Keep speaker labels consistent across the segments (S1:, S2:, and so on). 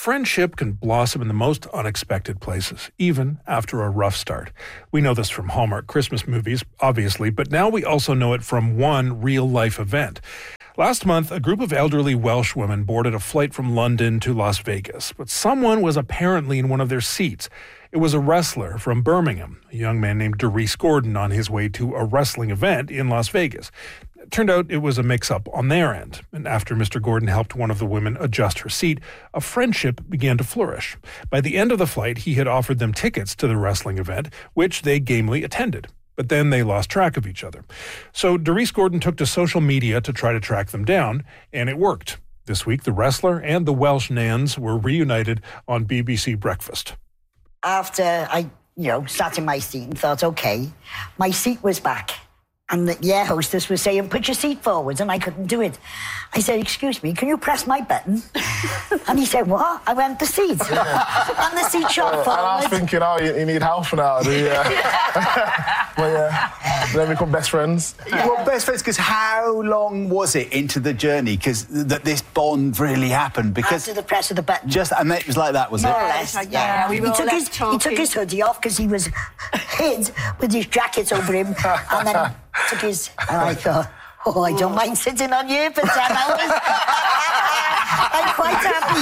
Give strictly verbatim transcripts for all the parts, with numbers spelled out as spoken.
S1: friendship can blossom in the most unexpected places, even after a rough start. We know this from Hallmark Christmas movies, obviously, but now we also know it from one real-life event. Last month, a group of elderly Welsh women boarded a flight from London to Las Vegas, but someone was apparently in one of their seats. It was a wrestler from Birmingham, a young man named Darius Gordon, on his way to a wrestling event in Las Vegas. It turned out it was a mix-up on their end, and after Mister Gordon helped one of the women adjust her seat, a friendship began to flourish. By the end of the flight, he had offered them tickets to the wrestling event, which they gamely attended. But then they lost track of each other. So Darius Gordon took to social media to try to track them down, and it worked. This week, the wrestler and the Welsh Nans were reunited on B B C Breakfast.
S2: After I, you know, sat in my seat and thought, OK, my seat was back. And the air hostess was saying, put your seat forward, and I couldn't do it. I said, excuse me, can you press my button? And he said, what? I went, the seat. And the seat shot forward.
S3: And I was thinking, oh, you, you need help now, do you? Yeah. Well, yeah, then we become best friends.
S4: Yeah. Well, best friends, because how long was it into the journey because that this bond really happened? Because
S2: after the press of the button.
S4: Just, and it was like that, was
S2: More
S4: it?
S2: or less, yeah.
S5: yeah. We
S2: he, took his, he took his hoodie off because he was hid with his jacket over him, and then took his... And I thought, oh, I don't mind sitting on you for ten hours. I'm quite happy.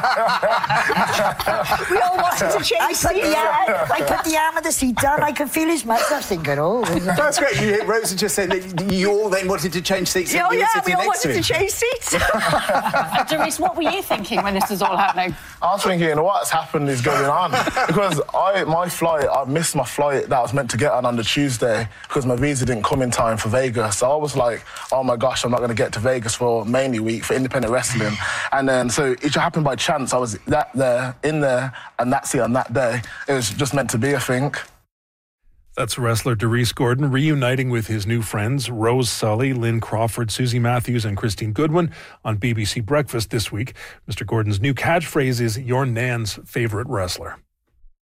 S5: We all wanted to change
S2: I put, the arm, I put the arm of the seat down. I could feel his mustache thinking, oh...
S4: That's great. You, Rosa just said that you all then wanted to change seats.
S5: Oh,
S4: you
S5: yeah,
S4: were
S5: we all
S4: next
S5: wanted
S4: to,
S5: to change seats.
S6: Darius, what were you thinking when this was all happening?
S3: I was thinking, what's happened is going on. Because I, my flight, I missed my flight that I was meant to get on on the Tuesday because my visa didn't come in time for Vegas. So I was like, oh my gosh, I'm not going to get to Vegas for Mainly Week, for independent wrestling. And then, so it just happened by chance. I was that there, in there, and that's it on that day. It was just meant to be, I think.
S1: That's wrestler Darius Gordon reuniting with his new friends Rose Sully, Lynn Crawford, Susie Matthews and Christine Goodwin on B B C Breakfast this week. Mister Gordon's new catchphrase is your Nan's favourite wrestler.